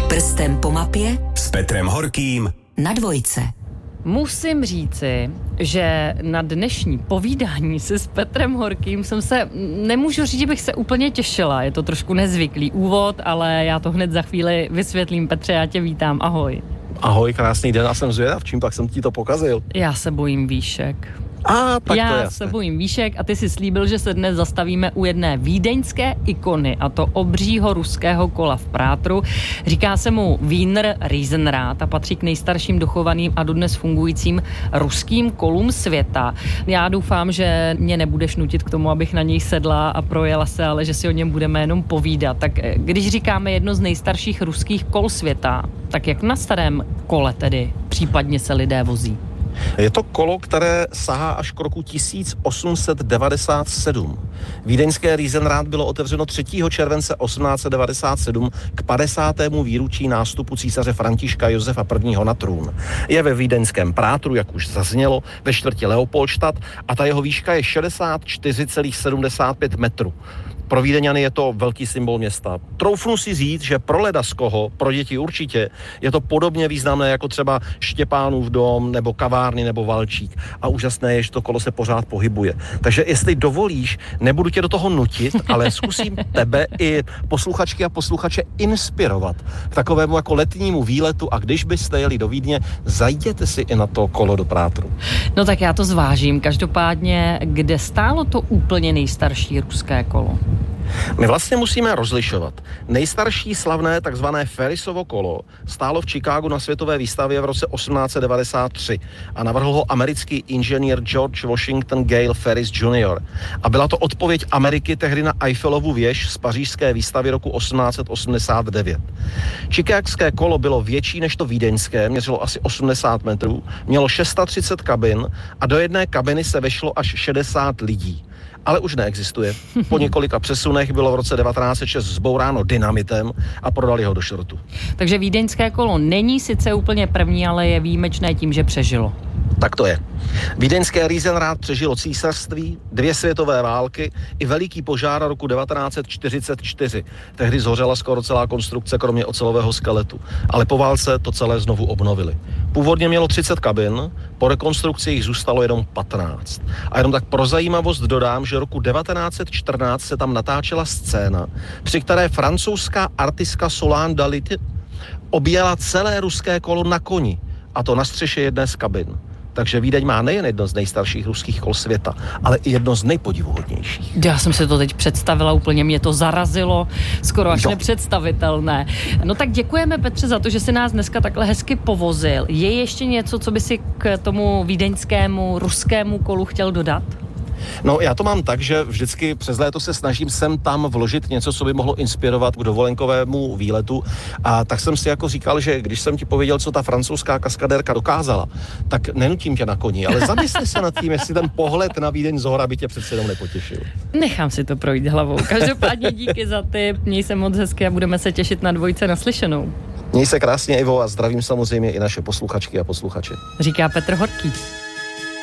Prstem po mapě s Petrem Horkým na Dvojce. Musím říci, že na dnešní povídání se s Petrem Horkým nemůžu říct, že bych se úplně těšila. Je to trošku nezvyklý úvod, ale já to hned za chvíli vysvětlím. Petře, já tě vítám, ahoj. Ahoj, krásný den, a jsem zvědav, čím pak jsem ti to pokazil. Já se bojím výšek. Tak Já se bojím výšek a ty si slíbil, že se dnes zastavíme u jedné vídeňské ikony, a to obřího ruského kola v Prátru. Říká se mu Wiener Riesenrad a patří k nejstarším dochovaným a dodnes fungujícím ruským kolům světa. Já doufám, že mě nebudeš nutit k tomu, abych na něj sedla a projela se, ale že si o něm budeme jenom povídat. Tak když říkáme jedno z nejstarších ruských kol světa, tak jak na starém kole tedy případně se lidé vozí? Je to kolo, které sahá až k roku 1897. Vídeňské Riesenrad bylo otevřeno 3. července 1897 k 50. výročí nástupu císaře Františka Josefa I. na trůn. Je ve vídeňském Prátru, jak už zaznělo, ve čtvrti Leopoldstadt a ta jeho výška je 64,75 metrů. Pro Vídeňany je to velký symbol města. Troufnu si říct, že pro ledaskoho, pro děti určitě, je to podobně významné jako třeba Štěpánův dom, nebo kavárny, nebo Valčík. A úžasné je, že to kolo se pořád pohybuje. Takže jestli dovolíš, nebudu tě do toho nutit, ale zkusím tebe i posluchačky a posluchače inspirovat k takovému jako letnímu výletu, a když byste jeli do Vídně, zajděte si i na to kolo do Prátru. No tak já to zvážím. Každopádně, kde stálo to úplně nejstarší ruské kolo? My vlastně musíme rozlišovat. Nejstarší slavné takzvané Ferrisovo kolo stálo v Chicagu na světové výstavě v roce 1893 a navrhl ho americký inženýr George Washington Gale Ferris Jr. A byla to odpověď Ameriky tehdy na Eiffelovu věž z pařížské výstavy roku 1889. Chicagské kolo bylo větší než to vídeňské, měřilo asi 80 metrů, mělo 630 kabin a do jedné kabiny se vešlo až 60 lidí. Ale už neexistuje. Po několika přesunech bylo v roce 1906 zbouráno dynamitem a prodali ho do šrotu. Takže vídeňské kolo není sice úplně první, ale je výjimečné tím, že přežilo. Tak to je. Vídeňské Riesenrad přežilo císařství, 2 světové války i veliký požár roku 1944. Tehdy zhořela skoro celá konstrukce, kromě ocelového skeletu. Ale po válce to celé znovu obnovili. Původně mělo 30 kabin, po rekonstrukci jich zůstalo jenom 15. A jenom tak pro zajímavost dodám, že roku 1914 se tam natáčela scéna, při které francouzská artistka Solange Dalit objela celé ruské kolo na koni, a to na střeše jedné z kabin. Takže Vídeň má nejen jedno z nejstarších ruských kol světa, ale i jedno z nejpodivuhodnějších. Já jsem si to teď představila, úplně mě to zarazilo, skoro až nepředstavitelné. No tak děkujeme, Petře, za to, že si nás dneska takhle hezky povozil. Je ještě něco, co by si k tomu vídeňskému ruskému kolu chtěl dodat? No, já to mám tak, že vždycky přes léto se snažím sem tam vložit něco, co by mohlo inspirovat k dovolenkovému výletu. A tak jsem si jako říkal, že když jsem ti pověděl, co ta francouzská kaskadérka dokázala, tak nenutím tě na koni, ale zamysli se nad tím, jestli ten pohled na Vídeň zhora by tě přece jenom nepotěšil. Nechám si to projít hlavou. Každopádně díky za tip, měj se moc hezky a budeme se těšit na Dvojce naslyšenou. Měj se krásně, Ivo, a zdravím samozřejmě i naše posluchačky a posluchače. Říká Petr Horký.